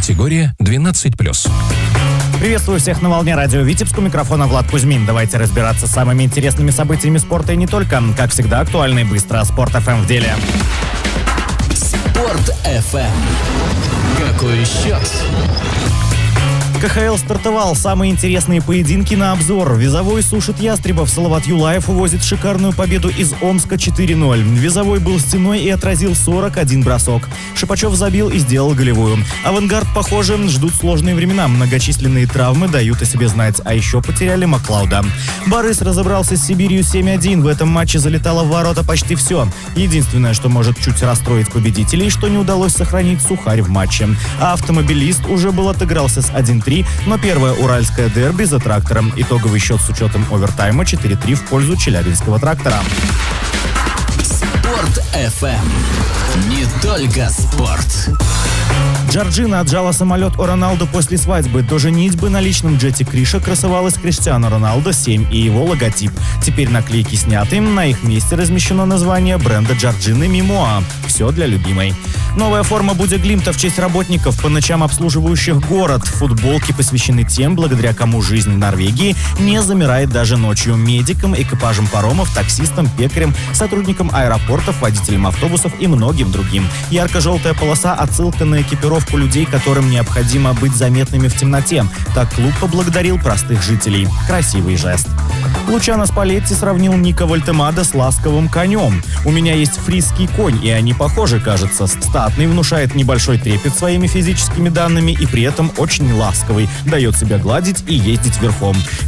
Категория 12+. Приветствую всех на волне радио Витебск. У микрофона Влад Кузьмин. Давайте разбираться с самыми интересными событиями спорта и не только. Как всегда, актуально и быстро. Спорт ФМ в деле. Спорт ФМ. Какой счет? КХЛ стартовал. Самые интересные поединки на обзор. Визовой сушит ястребов. Салават Юлаев увозит шикарную победу из Омска 4-0. Визовой был стеной и отразил 41 бросок. Шипачев забил и сделал голевую. Авангард, похоже, ждут сложные времена. Многочисленные травмы дают о себе знать. А еще потеряли Маклауда. Барыс разобрался с Сибирью 7-1. В этом матче залетало в ворота почти все. Единственное, что может чуть расстроить победителей, что не удалось сохранить Сухарь в матче. А автомобилист уже был отыгрался с 1-3, но первое уральское дерби за трактором. Итоговый счет с учетом овертайма 4-3 в пользу челябинского трактора. Спорт ФМ. Не только спорт. Джорджина отжала самолет у Роналду после свадьбы. До женитьбы на личном джете Криша красовалась Криштиану Роналдо 7 и его логотип. Теперь наклейки сняты, на их месте размещено название бренда Джорджины Мимоа. Все для любимой. Новая форма Будеглимта в честь работников, по ночам обслуживающих город. Футболки посвящены тем, благодаря кому жизнь в Норвегии не замирает даже ночью. Медикам, экипажам паромов, таксистам, пекарям, сотрудникам аэропортов, водителям автобусов и многим другим. Ярко-желтая полоса – отсылка на экипировку людей, которым необходимо быть заметными в темноте. Так клуб поблагодарил простых жителей. Красивый жест. Лучано Спалетти сравнил Ника Вольтемада с ласковым конем. «У меня есть фрисский конь, и они похожи, кажется. Статный, внушает небольшой трепет своими физическими данными и при этом очень ласковый. Дает себя гладить и ездить верхом.